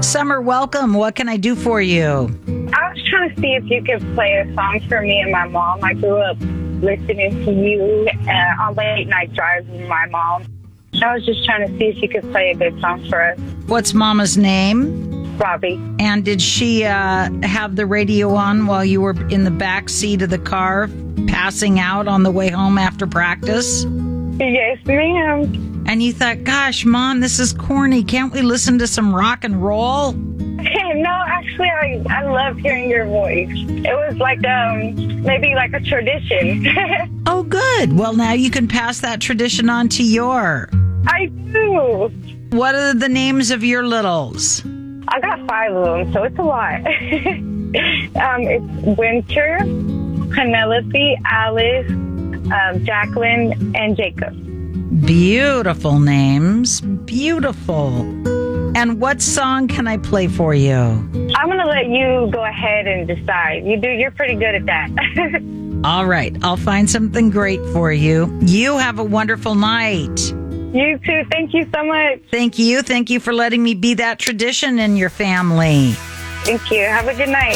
Summer, welcome. What can I do for you? I was trying to see if you could play a song for me and my mom. I grew up listening to you on late night drives with my mom. I was just trying to see if you could play a good song for us. What's Mama's name? Robbie. And did she have the radio on while you were in the back seat of the car, passing out on the way home after practice? Yes, ma'am. And you thought, gosh, Mom, this is corny. Can't we listen to some rock and roll? No, actually, I love hearing your voice. It was like maybe like a tradition. Oh, good. Well, now you can pass that tradition on to your. I do. What are the names of your littles? I got 5 of them, so it's a lot. It's Winter, Penelope, Alice, Jacqueline, and Jacob. Beautiful names. Beautiful. And what song can I play for you? I'm going to let you go ahead and decide. You're pretty good at that. All right. I'll find something great for you. You have a wonderful night. You too. Thank you so much. Thank you. Thank you for letting me be that tradition in your family. Thank you. Have a good night.